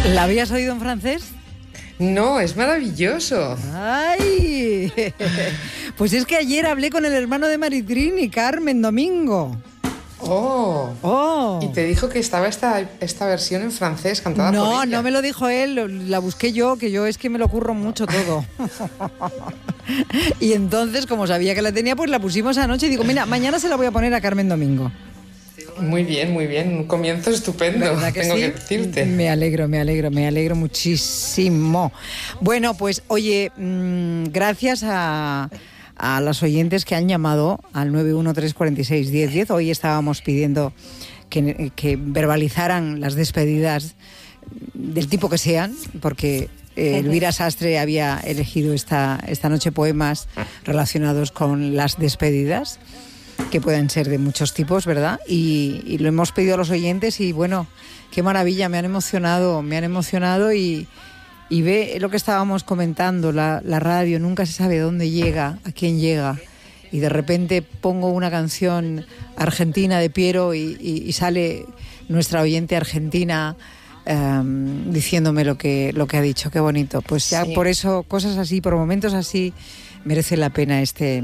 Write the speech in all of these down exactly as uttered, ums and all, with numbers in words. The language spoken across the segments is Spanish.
¿La habías oído en francés? No, es maravilloso. ¡Ay! Pues es que ayer hablé con el hermano de Maritrini, Carmen Domingo. Oh. Oh. Y te dijo que estaba esta, esta versión en francés cantada no, por ella. No, no me lo dijo él, la busqué yo, que yo es que me lo curro mucho todo. Y entonces, como sabía que la tenía, pues la pusimos anoche y digo, mira, mañana se la voy a poner a Carmen Domingo. Muy bien, muy bien. Un comienzo estupendo, que tengo sí? que decirte. Me alegro, me alegro, me alegro muchísimo. Bueno, pues, oye, mmm, gracias a, a las oyentes que han llamado al nueve uno tres cuatro seis uno cero uno cero. Hoy estábamos pidiendo que, que verbalizaran las despedidas del tipo que sean, porque eh, Elvira Sastre había elegido esta, esta noche poemas relacionados con las despedidas, que pueden ser de muchos tipos, ¿verdad? Y, y lo hemos pedido a los oyentes y bueno, qué maravilla, me han emocionado, me han emocionado y, y ve lo que estábamos comentando, la, la radio nunca se sabe dónde llega, a quién llega, y de repente pongo una canción argentina de Piero y, y, y sale nuestra oyente argentina um, diciéndome lo que, lo que ha dicho, qué bonito. Pues ya sí. Por eso, cosas así, por momentos así, merece la pena este...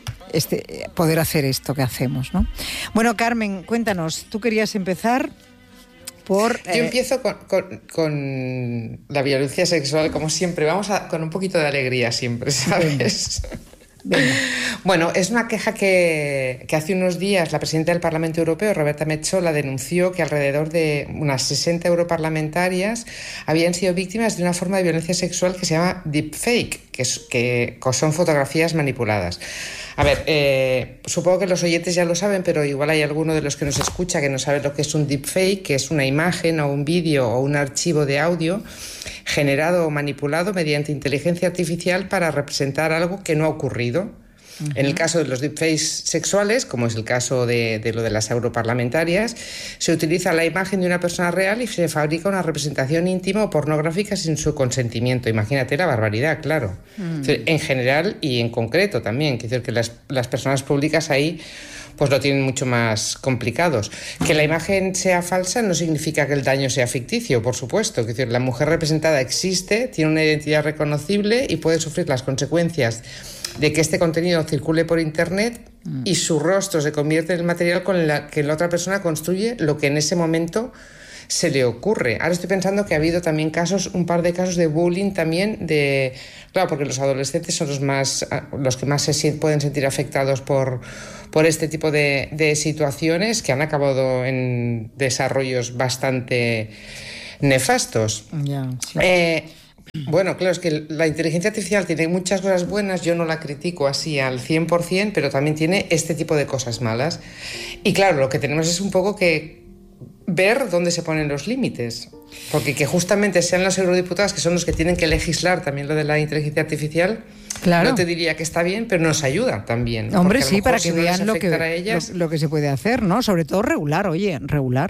Este, poder hacer esto que hacemos, ¿no? Bueno, Carmen, cuéntanos, tú querías empezar por... Yo eh... empiezo con, con, con la violencia sexual, como siempre, vamos a, con un poquito de alegría siempre, ¿sabes? Venga. Venga. Bueno, es una queja que, que hace unos días la presidenta del Parlamento Europeo, Roberta Metsola, denunció que alrededor de unas sesenta europarlamentarias habían sido víctimas de una forma de violencia sexual que se llama deepfake, que, es, que son fotografías manipuladas. A ver, eh, supongo que los oyentes ya lo saben, pero igual hay alguno de los que nos escucha que no sabe lo que es un deepfake, que es una imagen o un vídeo o un archivo de audio generado o manipulado mediante inteligencia artificial para representar algo que no ha ocurrido. Uh-huh. En el caso de los deepfakes sexuales, como es el caso de, de lo de las europarlamentarias, se utiliza la imagen de una persona real y se fabrica una representación íntima o pornográfica sin su consentimiento. Imagínate la barbaridad, claro. Uh-huh. En general y en concreto también. Quiero decir que las, las personas públicas ahí pues lo tienen mucho más complicados. Que la imagen sea falsa no significa que el daño sea ficticio, por supuesto. Es decir, la mujer representada existe, tiene una identidad reconocible y puede sufrir las consecuencias de que este contenido circule por internet y su rostro se convierte en el material con el que la otra persona construye lo que en ese momento se le ocurre. Ahora estoy pensando que ha habido también casos, un par de casos de bullying también, de claro, porque los adolescentes son los más los que más se pueden sentir afectados por, por este tipo de, de situaciones que han acabado en desarrollos bastante nefastos. Yeah, sí. Eh, Bueno, claro, es que la inteligencia artificial tiene muchas cosas buenas, yo no la critico así al cien por ciento, pero también tiene este tipo de cosas malas. Y claro, lo que tenemos es un poco que ver dónde se ponen los límites, porque que justamente sean los eurodiputados, que son los que tienen que legislar también lo de la inteligencia artificial, claro. No te diría que está bien, pero nos ayuda también. Hombre, sí, para que si vean no lo que, ellas, lo, lo que se puede hacer, ¿no? Sobre todo regular, oye, regular,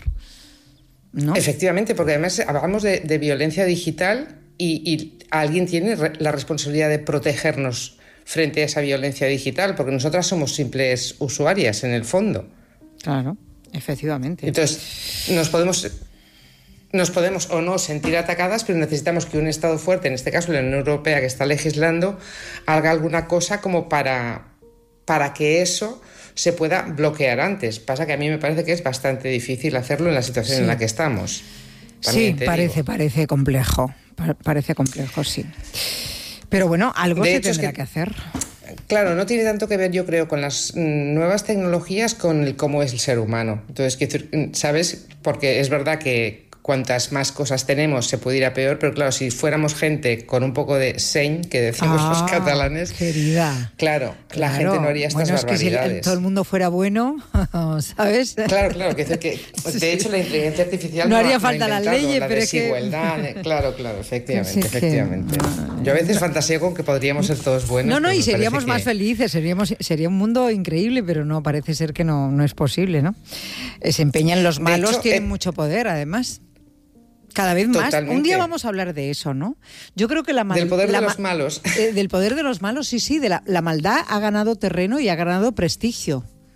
¿no? Efectivamente, porque además hablamos de, de violencia digital y, y alguien tiene re, la responsabilidad de protegernos frente a esa violencia digital, porque nosotras somos simples usuarias en el fondo. Claro, efectivamente. Entonces, nos podemos... Nos podemos o no sentir atacadas, pero necesitamos que un Estado fuerte, en este caso la Unión Europea que está legislando, haga alguna cosa como para, para que eso se pueda bloquear antes. Pasa que a mí me parece que es bastante difícil hacerlo en la situación sí. en la que estamos. También sí, parece, digo. parece complejo. Parece complejo, sí. Pero bueno, algo de se hecho, tendrá es que, que hacer. Claro, no tiene tanto que ver, yo creo, con las nuevas tecnologías, con el cómo es el ser humano. Entonces, ¿sabes? Porque es verdad que cuantas más cosas tenemos se puede ir a peor, pero claro, si fuéramos gente con un poco de seny, que decimos ah, los catalanes, querida. Claro, claro, la gente no haría estas bueno, barbaridades. Es que si el, todo el mundo fuera bueno, ¿sabes? Claro, claro, que, que de hecho la inteligencia artificial no, no haría ha, falta no ha las leyes, la pero desigualdad, es que... claro, claro, efectivamente, sí, efectivamente. Que... Yo a veces fantaseo con que podríamos ser todos buenos. No, no, y seríamos que... más felices, seríamos, sería un mundo increíble, pero no, parece ser que no, no es posible, ¿no? Se empeñan los malos, hecho, tienen eh... mucho poder, además. Cada vez más. Totalmente. Un día vamos a hablar de eso, ¿no? Yo creo que la maldad... Del poder la de los malos. Eh, del poder de los malos, sí, sí. De la, la maldad ha ganado terreno y ha ganado prestigio. O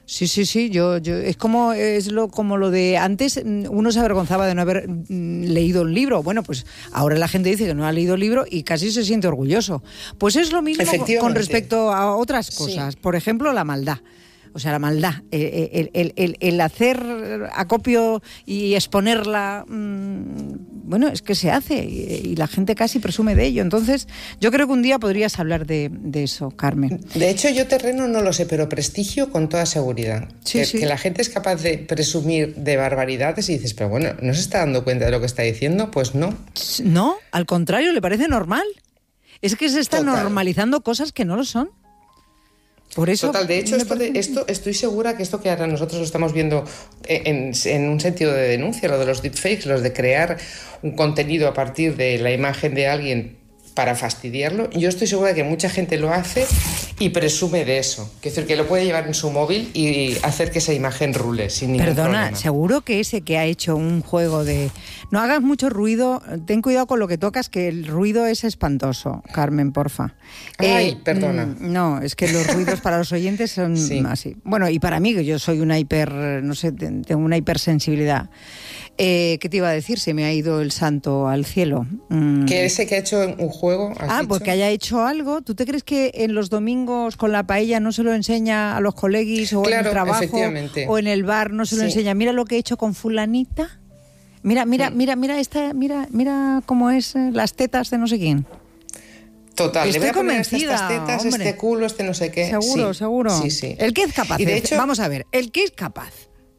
Sí, sí, sí, yo, yo es como es lo como lo de antes, uno se avergonzaba de no haber mm, leído un libro. Bueno, pues ahora la gente dice que no ha leído el libro y casi se siente orgulloso. Pues es lo mismo con respecto a otras cosas. Sí. Por ejemplo, la maldad. O sea, la maldad, el, el, el, el hacer acopio y exponerla, mmm, bueno, es que se hace y, y la gente casi presume de ello. Entonces, yo creo que un día podrías hablar de, de eso, Carmen. De hecho, yo terreno no lo sé, pero prestigio con toda seguridad. Sí, que, sí. que la gente es capaz de presumir de barbaridades y dices, pero bueno, ¿no se está dando cuenta de lo que está diciendo? Pues no. No, al contrario, le parece normal. Es que se están Total. normalizando cosas que no lo son. Por eso, Total, de hecho, esto, de, esto estoy segura que esto que ahora nosotros lo estamos viendo en, en un sentido de denuncia, lo de los deepfakes, los de crear un contenido a partir de la imagen de alguien para fastidiarlo, yo estoy segura que mucha gente lo hace y presume de eso. Es decir, que lo puede llevar en su móvil y hacer que esa imagen rule sin ningún Perdona, problema. seguro que ese que ha hecho un juego de... No hagas mucho ruido, ten cuidado con lo que tocas, que el ruido es espantoso, Carmen, porfa. Ay, eh, perdona. Mm, no, es que los ruidos para los oyentes son sí. así. Bueno, y para mí, que yo soy una hiper... No sé, tengo una hipersensibilidad. Eh, ¿Qué te iba a decir? Se me ha ido el santo al cielo. Mm. Que ese que ha hecho un juego... Ah, dicho? porque haya hecho algo. ¿Tú te crees que en los domingos con la paella no se lo enseña a los coleguis o claro, en el trabajo o en el bar no se lo sí. enseña? Mira lo que he hecho con fulanita. Mira, mira, sí. mira, mira esta, mira, mira cómo es eh, las tetas de no sé quién. Total, Estoy le voy a poner convencida, estas tetas, hombre. este culo, este no sé qué. Seguro, sí. seguro. Sí, sí. El que es capaz, y de de, hecho, vamos a ver, el que es capaz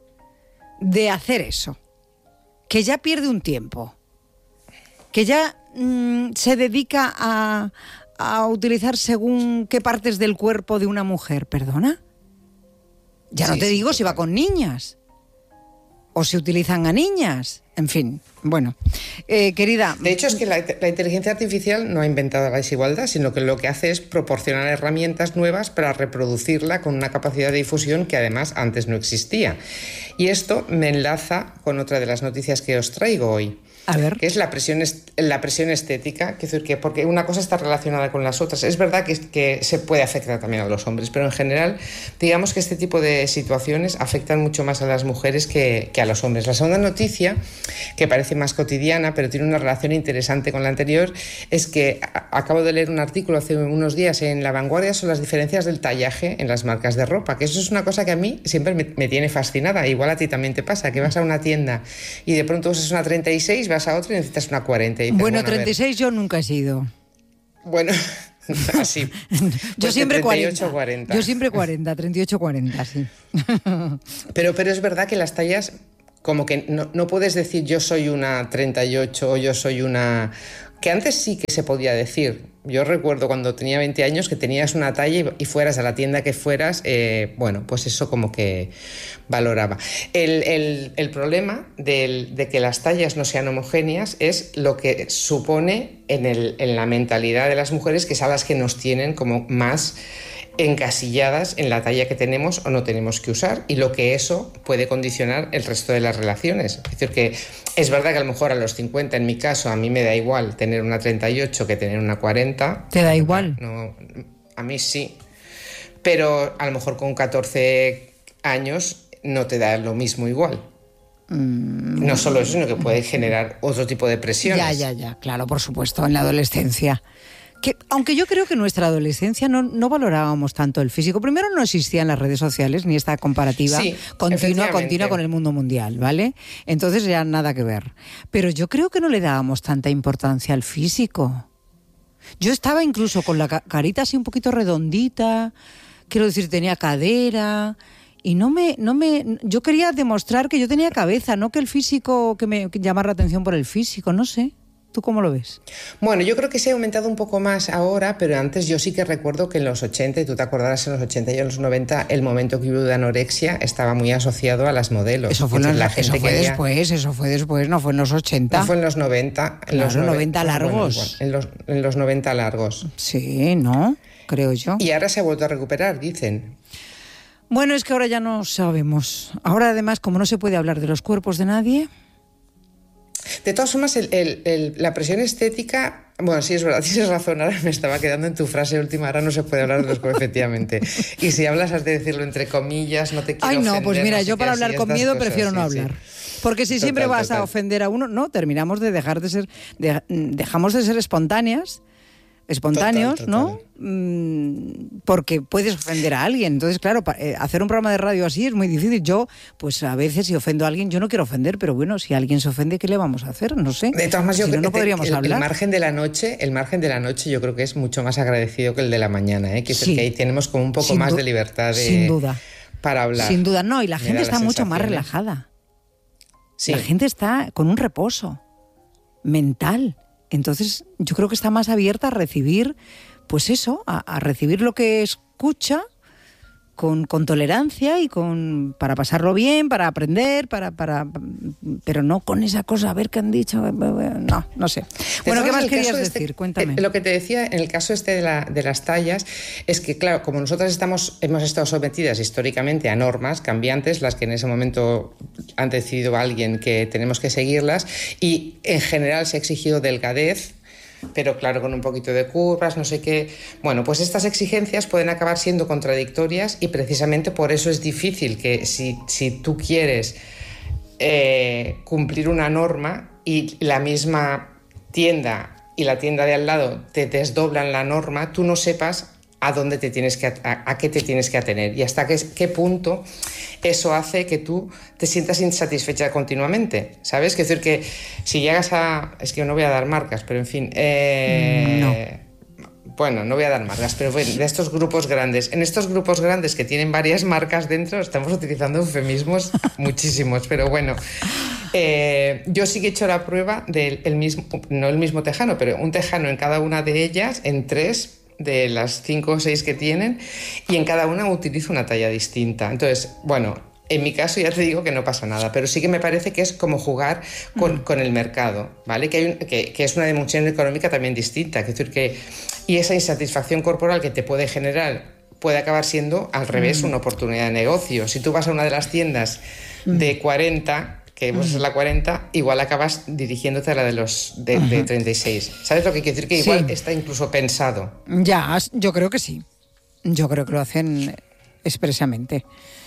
de hacer eso, que ya pierde un tiempo, que ya mmm, se dedica a, a utilizar según qué partes del cuerpo de una mujer, ¿perdona? Ya sí, no te sí, digo total. Si va con niñas o si utilizan a niñas, en fin, bueno, eh, querida... De hecho es que la, la inteligencia artificial no ha inventado la desigualdad, sino que lo que hace es proporcionar herramientas nuevas para reproducirla con una capacidad de difusión que además antes no existía. Y esto me enlaza con otra de las noticias que os traigo hoy. A ver. Que es la presión, la presión estética, que es decir, que porque una cosa está relacionada con las otras. Es verdad que, que se puede afectar también a los hombres, pero en general, digamos que este tipo de situaciones afectan mucho más a las mujeres que, que a los hombres. La segunda noticia, que parece más cotidiana, pero tiene una relación interesante con la anterior, es que a, acabo de leer un artículo hace unos días en La Vanguardia sobre las diferencias del tallaje en las marcas de ropa, que eso es una cosa que a mí siempre me, me tiene fascinada. Igual a ti también te pasa, que vas a una tienda y de pronto usas una treinta y seis, vas a otra y necesitas una cuarenta. Y dices, bueno, bueno, treinta y seis yo nunca he sido. Bueno, así. Pues yo siempre treinta y ocho, cuarenta. Yo siempre cuarenta, treinta y ocho, cuarenta, sí. Pero, pero es verdad que las tallas, como que no, no puedes decir yo soy una treinta y ocho o yo soy una... Que antes sí que se podía decir. Yo recuerdo cuando tenía veinte años que tenías una talla y fueras a la tienda que fueras, eh, bueno, pues eso como que valoraba. El, el, el problema del, de que las tallas no sean homogéneas es lo que supone en, el, en la mentalidad de las mujeres, que son las que nos tienen como más encasilladas en la talla que tenemos o no tenemos que usar, y lo que eso puede condicionar el resto de las relaciones. Es decir, que es verdad que a lo mejor a los cincuenta, en mi caso, a mí me da igual tener una treinta y ocho que tener una cuarenta. ¿Te da igual? No, a mí sí. Pero a lo mejor con catorce años no te da lo mismo igual. Mm. No solo eso, sino que puede generar otro tipo de presiones. Ya, ya, ya, claro, por supuesto, en la adolescencia. Que, aunque yo creo que en nuestra adolescencia no, no valorábamos tanto el físico. Primero, no existían las redes sociales ni esta comparativa sí, continua, continua con el mundo mundial, ¿vale? Entonces ya nada que ver. Pero yo creo que no le dábamos tanta importancia al físico. Yo estaba incluso con la carita así un poquito redondita, quiero decir, tenía cadera, y no me, no me, yo quería demostrar que yo tenía cabeza, no que el físico, que me que llamara la atención por el físico, no sé. ¿Tú cómo lo ves? Bueno, yo creo que se ha aumentado un poco más ahora, pero antes yo sí que recuerdo que en los ochenta, y tú te acordarás en los ochenta y en los noventa, el momento que hubo de anorexia estaba muy asociado a las modelos. Eso fue, Entonces, los, la gente eso fue quería... después, eso fue después, no fue en los ochenta. No fue en los noventa. En claro, los noventa largos. Bueno, en, los, en los noventa largos. Sí, ¿no? Creo yo. Y ahora se ha vuelto a recuperar, dicen. Bueno, es que ahora ya no sabemos. Ahora además, como no se puede hablar de los cuerpos de nadie... De todas formas, el, el, el, la presión estética Bueno, sí, es verdad, tienes razón, ahora me estaba quedando en tu frase última, ahora no se puede hablar de los comidos, efectivamente. Y si hablas has de decirlo entre comillas, no te quiero Ay, no, ofender, pues mira, no sé yo qué, para así, hablar con estas miedo cosas, prefiero no sí, hablar. sí. Porque si siempre Total, vas total. a ofender a uno, no, terminamos de dejar de ser, de- dejamos de ser espontáneas, espontáneos, Total, ¿no? total. Mm, porque puedes ofender a alguien. Entonces, claro, pa- eh, hacer un programa de radio así es muy difícil. Yo, pues a veces si ofendo a alguien, yo no quiero ofender, pero bueno, si alguien se ofende, ¿qué le vamos a hacer? No sé. De todas maneras, yo Si no, creo no que podríamos el, el hablar. margen de la noche, el margen de la noche yo creo que es mucho más agradecido que el de la mañana, ¿eh? Que es el Sí. que ahí tenemos como un poco Sin más du- de libertad de, sin duda. para hablar. Sin duda, no, y la Me gente da está mucho más sensación, ¿eh? relajada. Sí. La gente está con un reposo mental. Entonces, yo creo que está más abierta a recibir, pues eso, a, a recibir lo que escucha con, con tolerancia y con para pasarlo bien, para aprender, para, para, pero no con esa cosa, a ver qué han dicho, no, no sé. Bueno, ¿qué más querías decir? Este, Cuéntame. Eh, lo que te decía en el caso este de, la, de las tallas es que, claro, como nosotras estamos, hemos estado sometidas históricamente a normas cambiantes, las que en ese momento han decidido alguien que tenemos que seguirlas, y en general se ha exigido delgadez, pero claro, con un poquito de curvas, no sé qué. Bueno, pues estas exigencias pueden acabar siendo contradictorias y precisamente por eso es difícil que si, si tú quieres eh, cumplir una norma y la misma tienda y la tienda de al lado te desdoblan la norma, tú no sepas a dónde te tienes que a, a qué te tienes que atener y hasta qué, qué punto eso hace que tú te sientas insatisfecha continuamente, ¿sabes? Es decir, que si llegas a... Es que yo no voy a dar marcas, pero en fin... Eh, no. Bueno, no voy a dar marcas, pero bueno, de estos grupos grandes. En estos grupos grandes que tienen varias marcas dentro, estamos utilizando eufemismos muchísimos, pero bueno... Eh, yo sí que he hecho la prueba del el mismo, no el mismo tejano, pero un tejano en cada una de ellas, en tres de las cinco o seis que tienen, y en cada una utilizo una talla distinta. Entonces, bueno, en mi caso ya te digo que no pasa nada, pero sí que me parece que es como jugar con, mm. con el mercado, ¿vale? Que, hay un, que, que es una dimensión económica también distinta, es decir, que, y esa insatisfacción corporal que te puede generar puede acabar siendo al revés mm. una oportunidad de negocio. Si tú vas a una de las tiendas mm. de cuarenta, que vos es la cuarenta, igual acabas dirigiéndote a la de los de, uh-huh. de treinta y seis. ¿Sabes lo que quiere decir? Que igual sí. Está incluso pensado. Ya, yo creo que sí. Yo creo que lo hacen expresamente.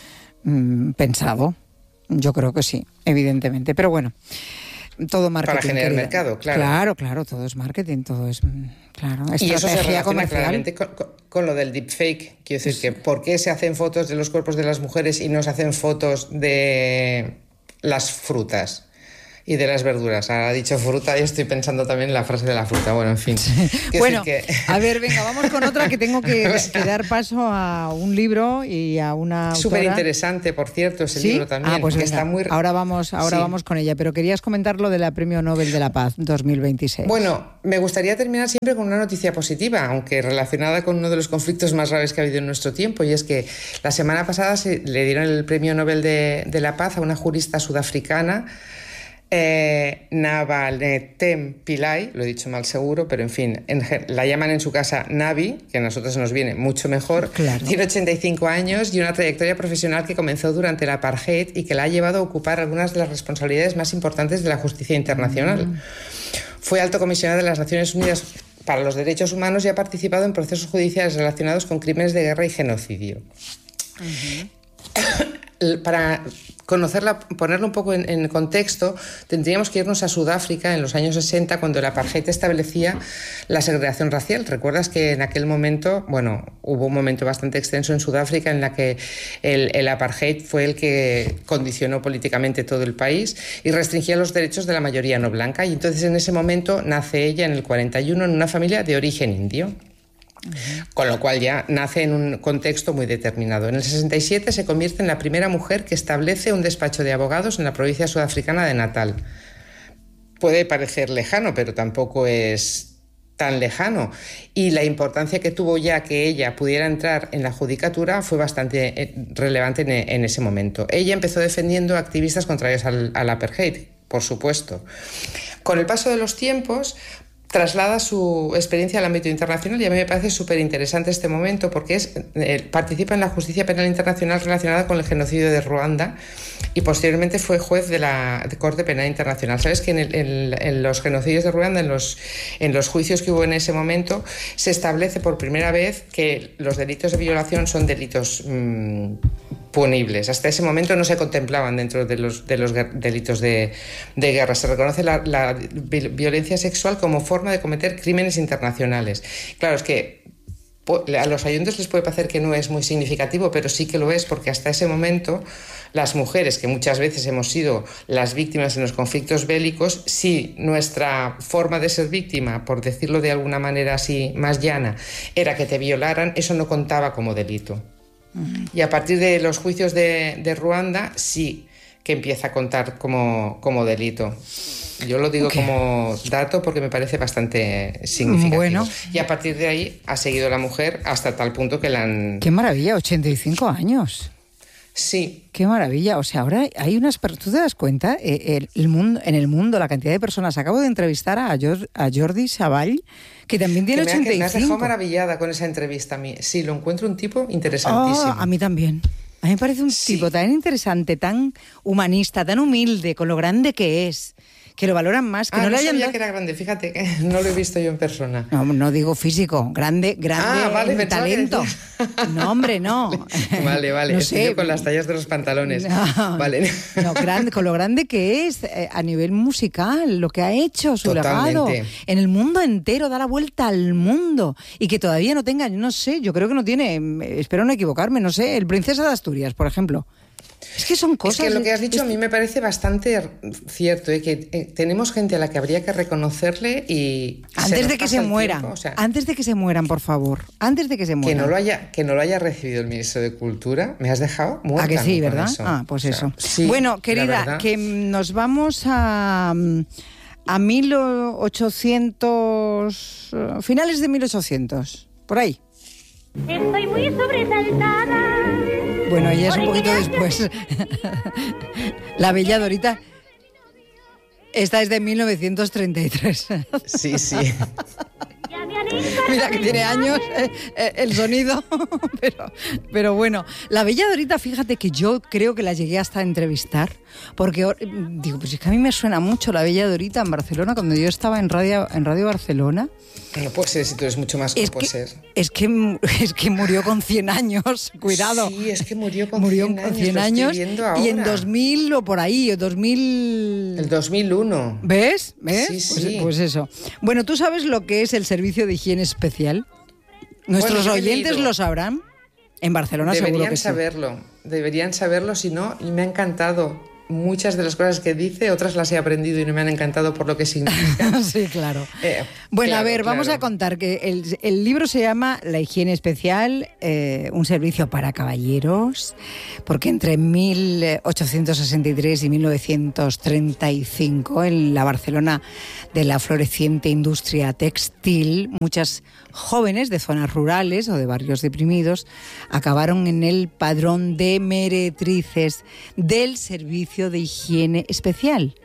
Mm, pensado. Yo creo que sí, evidentemente. Pero bueno, todo marketing. Para generar querida. mercado, claro. Claro, claro, todo es marketing, todo es... Claro, y eso se relaciona comercial. claramente con, con, con lo del deepfake. Quiero decir, sí. que ¿por qué se hacen fotos de los cuerpos de las mujeres y no se hacen fotos de las frutas y de las verduras? Ahora ha dicho fruta y estoy pensando también en la frase de la fruta. Bueno, en fin. Bueno, que... a ver, venga, vamos con otra que tengo que, o sea, que dar paso a un libro y a una autora. Súper interesante, por cierto, ese ¿Sí? libro también. Ah, pues que venga, está muy... ahora vamos, ahora sí. vamos con ella, pero querías comentar lo de la Premio Nobel de la Paz dos mil veintiséis. Bueno, me gustaría terminar siempre con una noticia positiva, aunque relacionada con uno de los conflictos más graves que ha habido en nuestro tiempo, y es que la semana pasada se le dieron el Premio Nobel de, de la Paz a una jurista sudafricana, Eh, Navalnetem Pillay, lo he dicho mal seguro, pero en fin, en, la llaman en su casa Navi, que a nosotros nos viene mucho mejor. Claro. Tiene ochenta y cinco años y una trayectoria profesional que comenzó durante el apartheid y que la ha llevado a ocupar algunas de las responsabilidades más importantes de la justicia internacional. Mm. Fue alto comisionado de las Naciones Unidas para los Derechos Humanos y ha participado en procesos judiciales relacionados con crímenes de guerra y genocidio. Uh-huh. Para conocerla, ponerlo un poco en, en contexto, tendríamos que irnos a Sudáfrica en los años sesenta, cuando el apartheid establecía la segregación racial. ¿Recuerdas que en aquel momento, bueno, hubo un momento bastante extenso en Sudáfrica en la que el, el apartheid fue el que condicionó políticamente todo el país y restringía los derechos de la mayoría no blanca? Y entonces en ese momento nace ella en el cuarenta y uno en una familia de origen indio. Uh-huh. Con lo cual ya nace en un contexto muy determinado. En el sesenta y siete se convierte en la primera mujer que establece un despacho de abogados en la provincia sudafricana de Natal. Puede parecer lejano, pero tampoco es tan lejano. Y la importancia que tuvo ya que ella pudiera entrar en la judicatura fue bastante relevante en, en ese momento. Ella empezó defendiendo a activistas contrarios al, al apartheid, por supuesto. Con el paso de los tiempos, traslada su experiencia al ámbito internacional y a mí me parece súper interesante este momento porque es, eh, participa en la justicia penal internacional relacionada con el genocidio de Ruanda y posteriormente fue juez de la de Corte Penal Internacional. Sabes que en, el, en, en los genocidios de Ruanda, en los, en los juicios que hubo en ese momento, se establece por primera vez que los delitos de violación son delitos mmm, punibles. Hasta ese momento no se contemplaban dentro de los, de los delitos de, de guerra. Se reconoce la, la violencia sexual como forma de cometer crímenes internacionales. Claro, es que a los oyentes les puede parecer que no es muy significativo, pero sí que lo es, porque hasta ese momento las mujeres, que muchas veces hemos sido las víctimas en los conflictos bélicos, si nuestra forma de ser víctima, por decirlo de alguna manera así más llana, era que te violaran, eso no contaba como delito. Y a partir de los juicios de, de Ruanda sí que empieza a contar como, como delito. Yo lo digo okay. como dato porque me parece bastante significativo. Bueno. Y a partir de ahí ha seguido la mujer hasta tal punto que la han... ¡Qué maravilla! ochenta y cinco años. Sí. ¡Qué maravilla! O sea, ahora hay unas... ¿Tú te das cuenta? El, el mundo, en el mundo, la cantidad de personas... Acabo de entrevistar a, Jor, a Jordi Savall, que también tiene que ochenta y cinco. Me has dejado maravillada con esa entrevista a mí. Sí, lo encuentro un tipo interesantísimo. Oh, a mí también. A mí me parece un sí. tipo tan interesante, tan humanista, tan humilde, con lo grande que es... que lo valoran más, que ah, no, no le hayan sabía dado... que era grande, fíjate, que no lo he visto yo en persona. No, no digo físico, grande, grande ah, vale, talento. Que... No, hombre, no. Vale, vale, no estoy sé. yo con las tallas de los pantalones. No, vale. No, grande, con lo grande que es eh, a nivel musical, lo que ha hecho, su Totalmente. legado. En el mundo entero, da la vuelta al mundo. Y que todavía no tenga, no sé, yo creo que no tiene, espero no equivocarme, no sé, el Princesa de Asturias, por ejemplo. Es que son cosas... Es que lo que has dicho a mí me parece bastante cierto, ¿eh? que eh, tenemos gente a la que habría que reconocerle y... Antes de que se mueran, tiempo, o sea, antes de que se mueran, por favor, antes de que se mueran. Que no lo haya, que no lo haya recibido el ministro de Cultura, me has dejado muerta. ¿A que sí, ¿no? verdad? Eso. Ah, pues o sea, eso. Sí, bueno, querida, que nos vamos a... a mil ochocientos... finales de mil ochocientos, por ahí. Estoy muy sobresaltada. Bueno, ella es un poquito después. La Bella Dorita. Esta es de mil novecientos treinta y tres. Sí, sí. Mira que tiene años eh, eh, el sonido, pero, pero bueno. La Bella Dorita, fíjate que yo creo que la llegué hasta a entrevistar, porque digo, pues es que a mí me suena mucho la Bella Dorita en Barcelona, cuando yo estaba en Radio, en Radio Barcelona. No puede ser si tú eres mucho más que es puede que, ser. Es que, es que murió con cien años, cuidado. Sí, es que murió con murió cien con años, cien años y en dos mil o por ahí, o dos mil... El dos mil uno. ¿Ves? ¿Ves? Sí, pues, sí. pues eso. Bueno, ¿tú sabes lo que es el servicio de higiene especial? Nuestros bueno, oyentes lo sabrán. En Barcelona seguro que sí. Deberían saberlo, deberían saberlo, si no, y me ha encantado. Muchas de las cosas que dice, otras las he aprendido y no me han encantado por lo que significa. Sí, claro. Eh, bueno, claro, a ver, vamos claro. a contar que el, el libro se llama La higiene especial, eh, un servicio para caballeros, porque entre mil ochocientos sesenta y tres y mil novecientos treinta y cinco, en la Barcelona de la floreciente industria textil, muchas jóvenes de zonas rurales o de barrios deprimidos acabaron en el padrón de meretrices del servicio de higiene especial.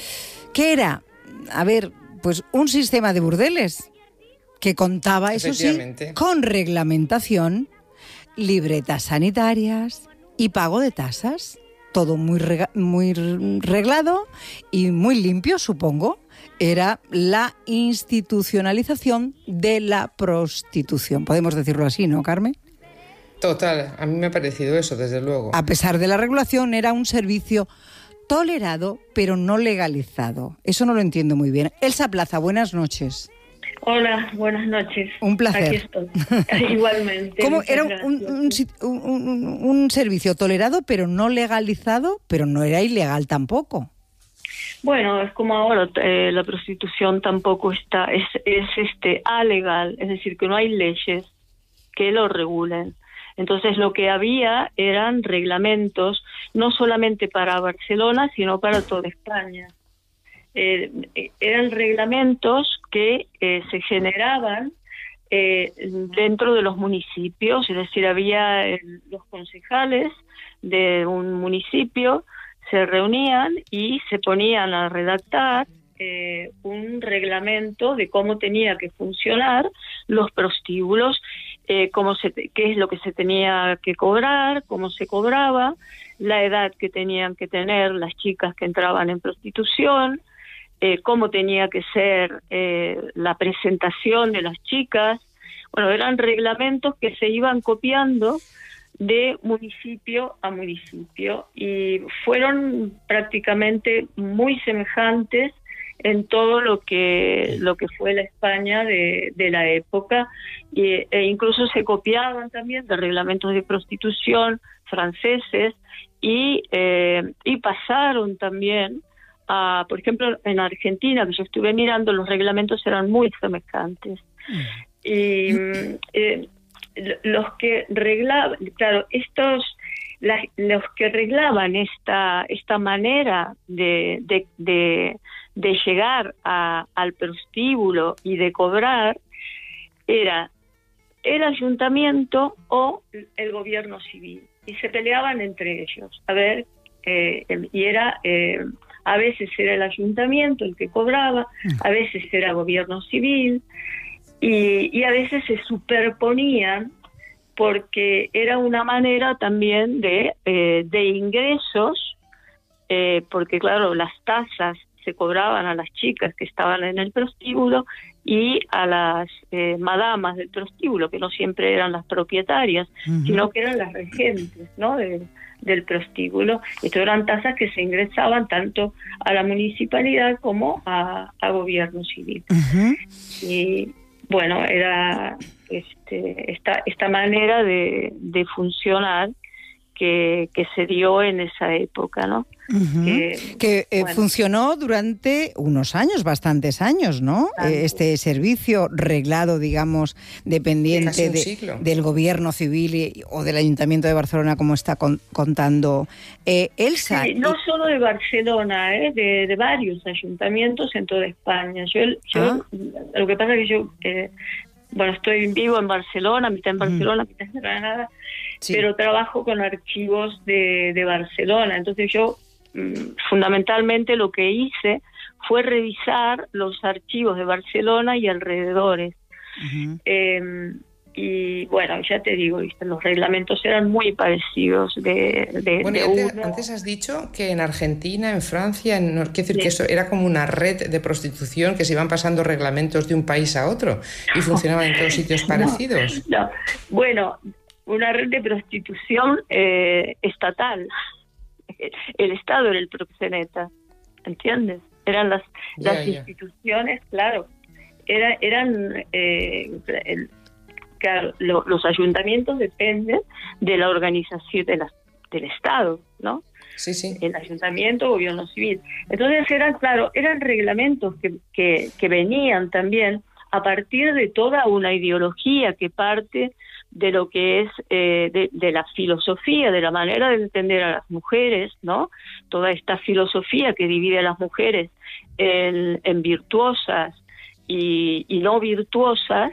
¿Qué era? A ver, pues un sistema de burdeles que contaba, eso sí, con reglamentación, libretas sanitarias y pago de tasas. Todo muy, rega- muy reglado y muy limpio, supongo. Era la institucionalización de la prostitución. Podemos decirlo así, ¿no, Carmen? Total, a mí me ha parecido eso, desde luego. A pesar de la regulación, era un servicio tolerado, pero no legalizado. Eso no lo entiendo muy bien. Elsa Plaza, buenas noches. Hola, buenas noches. Un placer. Aquí estoy. Igualmente. ¿Cómo era un, un, un, un, un servicio tolerado, pero no legalizado, pero no era ilegal tampoco? Bueno, es como ahora, eh, la prostitución tampoco está, es, es este alegal, es decir, que no hay leyes que lo regulen. Entonces lo que había eran reglamentos, no solamente para Barcelona, sino para toda España. Eh, eran reglamentos que eh, se generaban eh, dentro de los municipios, es decir, había eh, los concejales de un municipio se reunían y se ponían a redactar eh, un reglamento de cómo tenía que funcionar los prostíbulos, eh, cómo se, qué es lo que se tenía que cobrar, cómo se cobraba, la edad que tenían que tener las chicas que entraban en prostitución, eh, cómo tenía que ser eh, la presentación de las chicas. Bueno, eran reglamentos que se iban copiando de municipio a municipio y fueron prácticamente muy semejantes en todo lo que lo que fue la España de, de la época, y, e incluso se copiaban también de reglamentos de prostitución franceses y eh, y pasaron también a, por ejemplo, en Argentina, que yo estuve mirando, los reglamentos eran muy semejantes. Y eh, los que reglaban, claro, estos la, los que reglaban esta esta manera de de, de, de llegar a, al prostíbulo y de cobrar era el ayuntamiento o el gobierno civil, y se peleaban entre ellos. A ver, eh, y era eh, a veces era el ayuntamiento el que cobraba, a veces era gobierno civil, y, y a veces se superponían, porque era una manera también de, eh, de ingresos, eh, porque claro, las tasas se cobraban a las chicas que estaban en el prostíbulo y a las eh, madamas del prostíbulo, que no siempre eran las propietarias, uh-huh. sino que eran las regentes, ¿no?, de, del prostíbulo. Estas eran tasas que se ingresaban tanto a la municipalidad como a, a gobierno civil. Uh-huh. Y bueno, era este, esta, esta manera de, de funcionar que, que se dio en esa época, ¿no? Uh-huh. Que, que eh, bueno. funcionó durante unos años, bastantes años, ¿no? Eh, este servicio reglado, digamos, dependiente de, del gobierno civil y, o del Ayuntamiento de Barcelona, como está con, contando eh, Elsa. Sí, no solo de Barcelona, eh, de, de varios ayuntamientos en toda España. Yo, yo ah. Lo que pasa es que yo... Eh, Bueno, estoy vivo en Barcelona, mitad en Barcelona, mm. mitad en Granada, sí. pero trabajo con archivos de, de Barcelona. Entonces yo, mmm, fundamentalmente lo que hice fue revisar los archivos de Barcelona y alrededores. Uh-huh. Eh, y bueno, ya te digo, ¿viste? Los reglamentos eran muy parecidos de, de, bueno, de antes, uno. antes has dicho que en Argentina, en Francia, en, quiero decir sí. que eso era como una red de prostitución, que se iban pasando reglamentos de un país a otro y funcionaban en todos sitios parecidos. No, no. Bueno, una red de prostitución eh, estatal. El Estado era el proxeneta, ¿entiendes? Eran las, yeah, las yeah. instituciones, claro, era, eran... Eh, el, Claro, lo, los ayuntamientos dependen de la organización de la, del Estado, ¿no? Sí, sí. El ayuntamiento, gobierno civil. Entonces eran, claro, eran reglamentos que, que, que venían también a partir de toda una ideología que parte de lo que es eh, de, de la filosofía, de la manera de entender a las mujeres, ¿no? Toda esta filosofía que divide a las mujeres en, en virtuosas y, y no virtuosas.